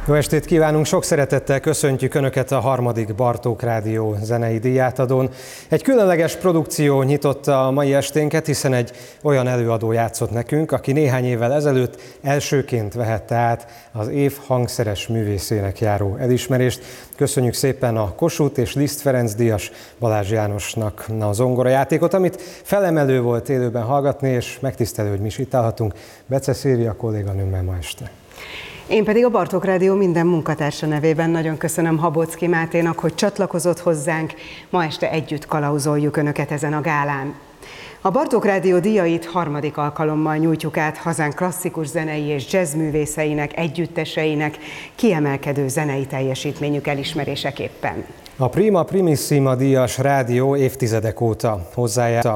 Jó estét kívánunk, sok szeretettel köszöntjük Önöket a harmadik Bartók Rádió zenei díjátadón. Egy különleges produkció nyitotta a mai esténket, hiszen egy olyan előadó játszott nekünk, aki néhány évvel ezelőtt elsőként vehette át az év hangszeres művészének járó elismerést. Köszönjük szépen a Kossuth és Liszt Ferenc díjas Balázs Jánosnak a zongorajátékot, amit felemelő volt élőben hallgatni, és megtisztelő, hogy mi is itt állhatunk Bece Szilvia kolléganőmmel ma este. Én pedig a Bartók Rádió minden munkatársa nevében nagyon köszönöm Habocki Máténak, hogy csatlakozott hozzánk. Ma este együtt kalauzoljuk Önöket ezen a gálán. A Bartók Rádió díjait harmadik alkalommal nyújtjuk át hazánk klasszikus zenei és jazzművészeinek, együtteseinek kiemelkedő zenei teljesítményük elismeréseképpen. A Prima Primissima díjas rádió évtizedek óta hozzájárul